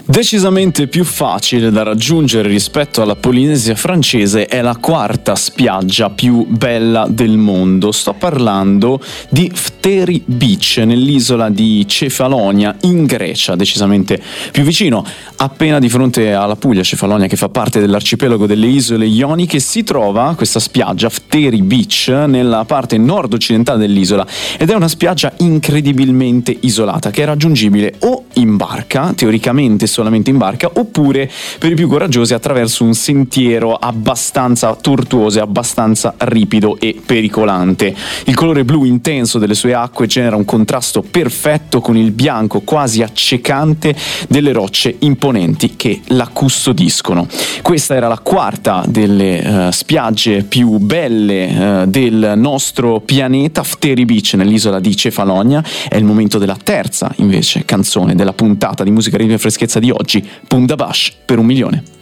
Decisamente più facile da raggiungere rispetto alla Polinesia francese è la quarta spiaggia più bella del mondo. Sto parlando di Phteri Beach, nell'isola di Cefalonia, in Grecia, decisamente più vicino, appena di fronte alla Puglia. Cefalonia, che fa parte dell'arcipelago delle isole Ioniche, si trova questa spiaggia, Phteri Beach, nella parte nord-occidentale dell'isola, ed è una spiaggia incredibilmente isolata, che è raggiungibile o in barca, teoricamente solamente in barca, oppure per i più coraggiosi attraverso un sentiero abbastanza tortuoso, abbastanza ripido e pericolante. Il colore blu intenso delle sue acque genera un contrasto perfetto con il bianco quasi accecante delle rocce imponenti che la custodiscono. Questa era la quarta delle spiagge più belle del nostro pianeta, Phteri Beach, nell'isola di Cefalonia. È il momento della terza invece canzone della puntata di Musica, Ritmo e Freschezza di oggi, Pundabash per 1 milione.